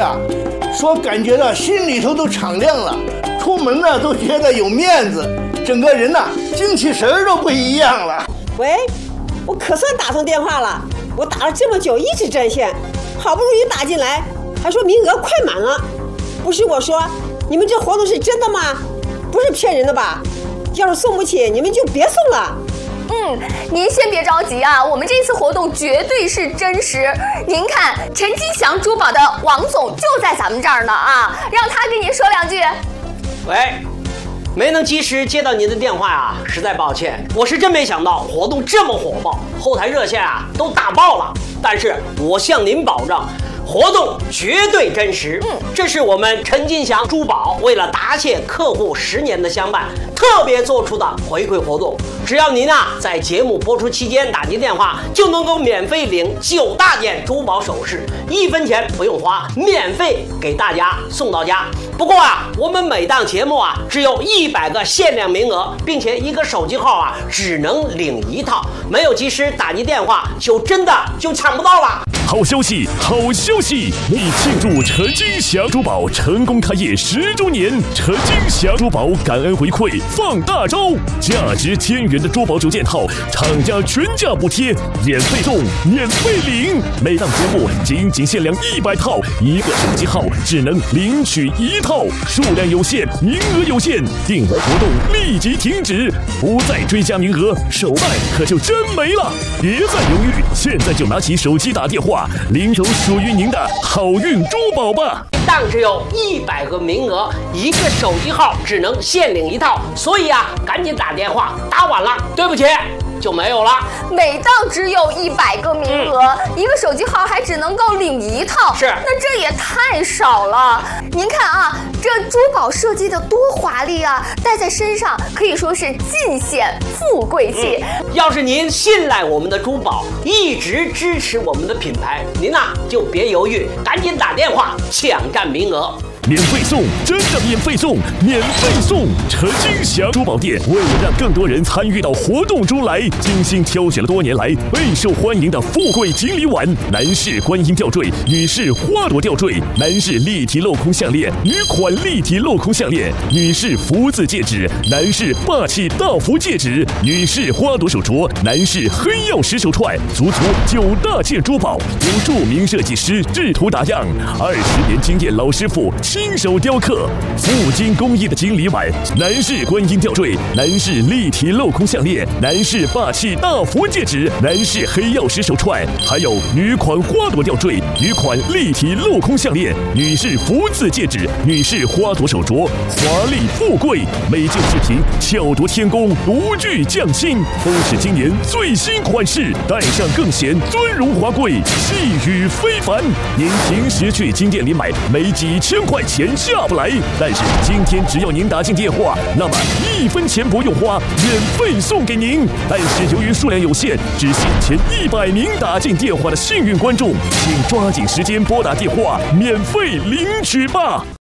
呀，说感觉到心里头都敞亮了，出门呢都觉得有面子，整个人呐精气神都不一样了。 喂，我可算打通电话了，我打了这么久一直占线，好不容易打进来，还说名额快满了。不是我说，你们这活动是真的吗？不是骗人的吧？要是送不起，你们就别送了。 您先别着急啊，我们这次活动绝对是真实。您看，陈金祥珠宝的王总就在咱们这儿呢啊，让他跟您说两句。 喂，没能及时接到您的电话啊，实在抱歉。我是真没想到活动这么火爆，后台热线啊都打爆了。但是我向您保证，活动绝对真实。这是我们陈金祥珠宝为了答谢客户10年的相伴，特别做出的回馈活动。只要您在节目播出期间打进电话，就能够免费领9大件珠宝首饰，1分钱不用花，免费给大家送到家。不过我们每档节目只有100个限量名额，并且一个手机号只能领1套，没有及时打进电话，真的抢不到了。 好消息，好消息！为庆祝陈金祥珠宝成功开业10周年，陈金祥珠宝感恩回馈放大招，价值1000元的珠宝9件套，厂家全价补贴，免费送，免费领。每档节目仅限量100套，一个手机号只能领取1套，数量有限，名额有限，订货活动立即停止，不再追加名额，手卖可就真没了。别再犹豫，现在就拿起手机打电话，领走属于您的好运珠宝吧！ 档只有100个名额，一个手机号只能限领1套，所以赶紧打电话，打晚了，对不起，就没有了。 每档只有100个名额，一个手机号还只能够领1套， 是， 那这也太少了。您看这珠宝设计的多华丽啊，戴在身上可以说是尽显富贵气。 要是您信赖我们的珠宝，一直支持我们的品牌，您就别犹豫，赶紧打电话抢占名额。 免费送，真的免费送，免费送！陈金祥珠宝店为了让更多人参与到活动中来，精心挑选了多年来备受欢迎的富贵锦鲤碗、男士观音吊坠、女士花朵吊坠、男士立体镂空项链、女款立体镂空项链、女士福字戒指、男士霸气大福戒指、女士花朵手镯、男士黑曜石手串，足9大件珠宝，由著名设计师制图打样，20年经验老师傅亲手雕刻，富金工艺的锦鲤碗、男士观音吊坠、男士立体镂空项链、男士霸气大福戒指、男士黑曜石手串，还有女款花朵吊坠、女款立体镂空项链、女士福字戒指、女士花朵手镯，华丽富贵，每件饰品巧夺天工，独具匠心，都是今年最新款式，戴上更显尊荣华贵，气宇非凡。您平时去金店里买，没几千块钱下不来，但是今天只要您打进电话，那么1分钱不用花，免费送给您。但是由于数量有限，只限前100名打进电话的幸运观众，请抓紧时间拨打电话，免费领取吧。